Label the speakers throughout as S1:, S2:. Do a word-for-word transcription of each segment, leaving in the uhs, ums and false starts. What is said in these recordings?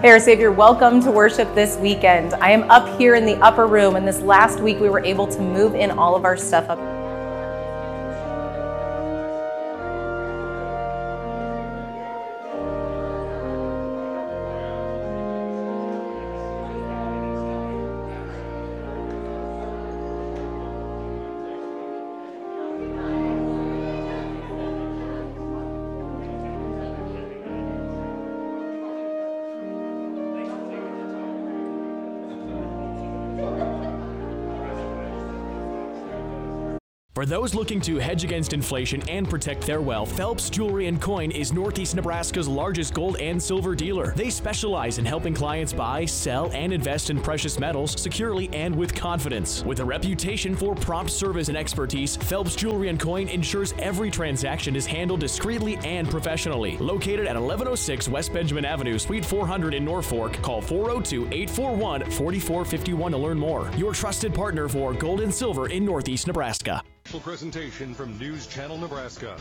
S1: Our Savior, welcome to worship this weekend. I am up here in the upper room, and this last week we were able to move in all of our stuff up.
S2: For those looking to hedge against inflation and protect their wealth, Phelps Jewelry and Coin is Northeast Nebraska's largest gold and silver dealer. They specialize in helping clients buy, sell, and invest in precious metals securely and with confidence. With a reputation for prompt service and expertise, Phelps Jewelry and Coin ensures every transaction is handled discreetly and professionally. Located at eleven oh six West Benjamin Avenue, Suite four hundred in Norfolk, call four oh two, eight four one, four four five one to learn more. Your trusted partner for gold and silver in Northeast Nebraska.
S3: Presentation from News Channel Nebraska.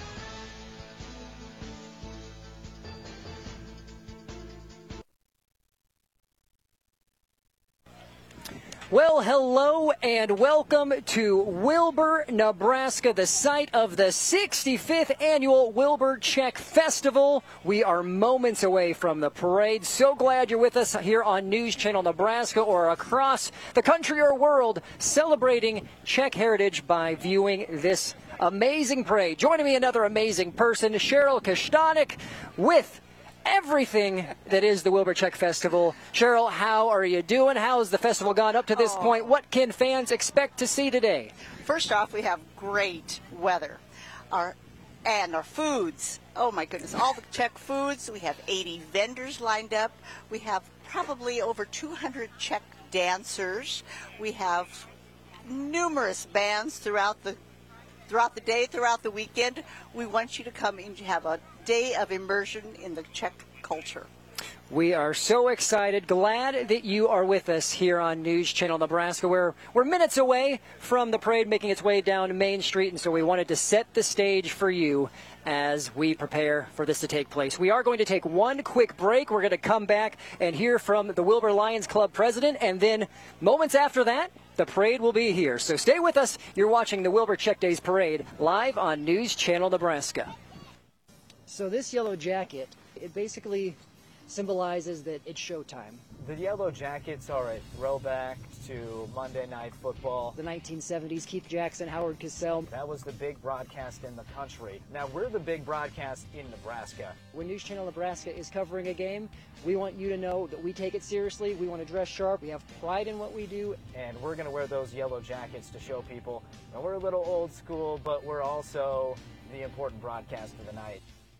S4: Well, hello and welcome to Wilbur, Nebraska, the site of the sixty-fifth annual Wilbur Check Festival. We are moments away from the parade. So glad you're with us here on News Channel Nebraska or across the country or world, celebrating Czech heritage by viewing this amazing parade. Joining me, another amazing person, Cheryl Kostanek, with everything that is the Wilbur Check Festival. Cheryl, how are you doing? How has the festival gone up to this
S5: oh.
S4: point? What can fans expect to see today?
S5: First off, we have great weather. Our and our foods. Oh my goodness, all the Czech foods. We have eighty vendors lined up. We have probably over two hundred Czech dancers. We have numerous bands throughout the throughout the day, throughout the weekend. We want you to come and have a day of immersion in the Czech culture.
S4: We are so excited, glad that you are with us here on News Channel Nebraska. We're, we're minutes away from the parade making its way down Main Street, and so we wanted to set the stage for you as we prepare for this to take place. We are going to take one quick break. We're going to come back and hear from the Wilbur Lions Club president, and then moments after that, the parade will be here. So stay with us. You're watching the Wilbur Check Days Parade live on News Channel Nebraska. So this yellow jacket, it basically symbolizes that it's showtime.
S6: The Yellow Jackets are a throwback to Monday Night Football.
S4: The nineteen seventies, Keith Jackson, Howard Cosell.
S6: That was the big broadcast in the country. Now we're the big broadcast in Nebraska.
S4: When News Channel Nebraska is covering a game, we want you to know that we take it seriously. We want to dress sharp. We have pride in what we do.
S6: And we're going to wear those yellow jackets to show people that we're a little old school, but we're also the important broadcast of the night.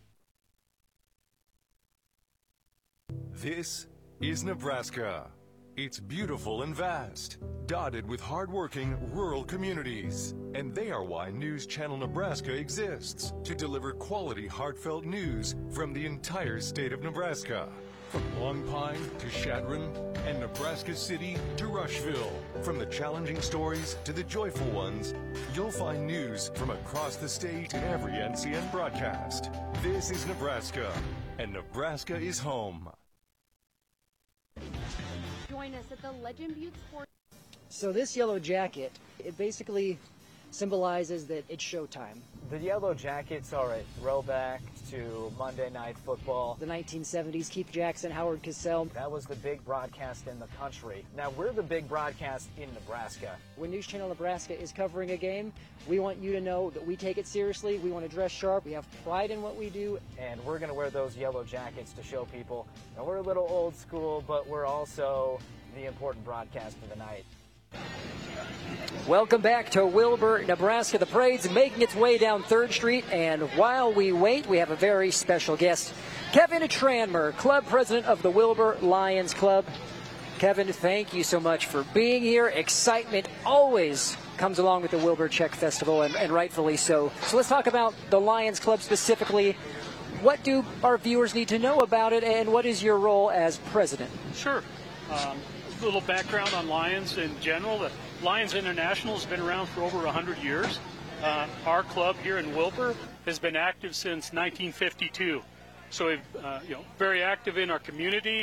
S3: This is Nebraska. It's beautiful and vast, dotted with hardworking rural communities. And they are why News Channel Nebraska exists, to deliver quality, heartfelt news from the entire state of Nebraska. From Long Pine to Chadron and Nebraska City to Rushville. From the challenging stories to the joyful ones, you'll find news from across the state in every N C N broadcast. This is Nebraska, and Nebraska is home.
S7: Join us at the Legend Butte Sports.
S4: So this yellow jacket, it basically symbolizes that it's showtime.
S6: The Yellow Jackets are a throwback to Monday Night Football.
S4: The nineteen seventies, Keith Jackson, Howard Cosell.
S6: That was the big broadcast in the country. Now we're the big broadcast in Nebraska.
S4: When News Channel Nebraska is covering a game, we want you to know that we take it seriously. We want to dress sharp. We have pride in what we do.
S6: And we're going to wear those yellow jackets to show people that we're a little old school, but we're also the important broadcast of the night.
S4: Welcome back to Wilbur, Nebraska. The parade's making its way down third Street, and while we wait, we have a very special guest, Kevin Tranmer, club president of the Wilbur Lions Club. Kevin, thank you so much for being here. Excitement always comes along with the Wilbur Check Festival, and, and rightfully so. So let's talk about the Lions Club specifically. What do our viewers need to know about it, and what is your role as president?
S8: Sure. Um, a little background on Lions in general. The Lions International has been around for over one hundred years. Uh, our club here in Wilbur has been active since nineteen fifty-two. So we're uh, you know, very active in our community,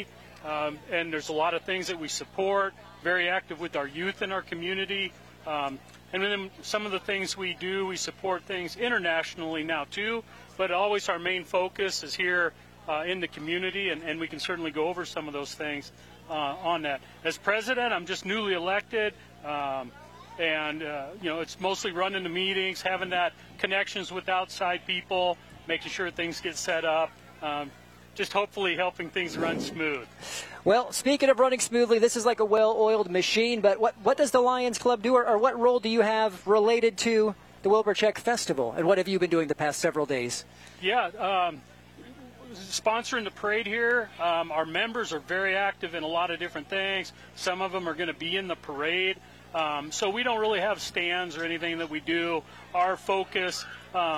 S8: um, and there's a lot of things that we support. Very active with our youth in our community. Um, and then some of the things we do, we support things internationally now too, but always our main focus is here uh, in the community, and, and we can certainly go over some of those things uh, on that. As president, I'm just newly elected, um, and uh, you know, it's mostly running the meetings, having that connections with outside people, making sure things get set up, um, just hopefully helping things run smooth.
S4: Well, speaking of running smoothly, this is like a well-oiled machine, but what, what does the Lions Club do, or, or what role do you have related to the Wilbur Check Festival, and what have you been doing the past several days?
S8: Yeah, um, sponsoring the parade here. Um, our members are very active in a lot of different things. Some of them are going to be in the parade. Um, so we don't really have stands or anything that we do. Our focus um,